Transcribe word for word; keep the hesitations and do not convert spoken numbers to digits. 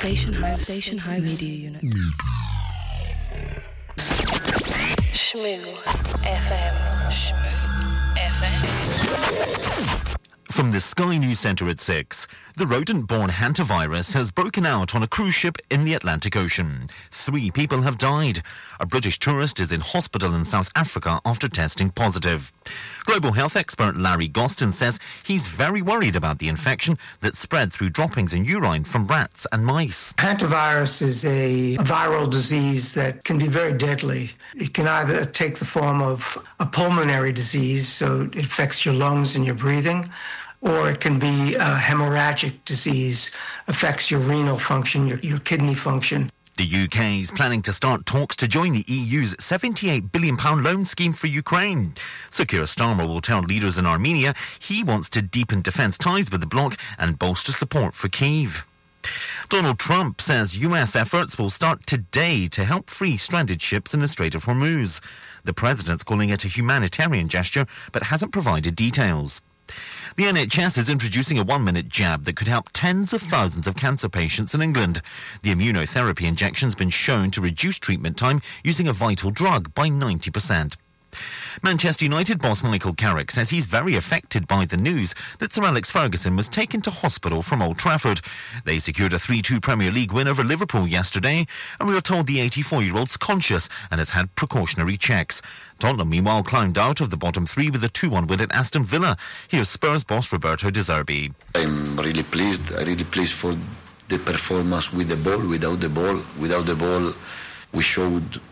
Station House. Station House Media Unit. Shmoo F M. Shmoo F M. From the Sky News Centre at six, the rodent-borne hantavirus has broken out on a cruise ship in the Atlantic Ocean. Three people have died. A British tourist is in hospital in South Africa after testing positive. Global health expert Larry Gostin says he's very worried about the infection that spread through droppings in urine from rats and mice. Hantavirus is a viral disease that can be very deadly. It can either take the form of a pulmonary disease, so it affects your lungs and your breathing, or it can be a hemorrhagic disease, affects your renal function, your, your kidney function. The U K is planning to start talks to join the E U's seventy-eight billion pounds loan scheme for Ukraine. Sir Keir Starmer will tell leaders in Armenia he wants to deepen defence ties with the bloc and bolster support for Kyiv. Donald Trump says U S efforts will start today to help free stranded ships in the Strait of Hormuz. The president's calling it a humanitarian gesture, but hasn't provided details. The N H S is introducing a one-minute jab that could help tens of thousands of cancer patients in England. The immunotherapy injection's been shown to reduce treatment time using a vital drug by ninety percent. Manchester United boss Michael Carrick says he's very affected by the news that Sir Alex Ferguson was taken to hospital from Old Trafford. They secured a three two Premier League win over Liverpool yesterday, and we are told the eighty-four-year-old's conscious and has had precautionary checks. Tottenham, meanwhile, climbed out of the bottom three with a two one win at Aston Villa. Here's Spurs boss Roberto De Zerbi. I'm really pleased. I'm really pleased for the performance with the ball, without the ball. Without the ball, we showed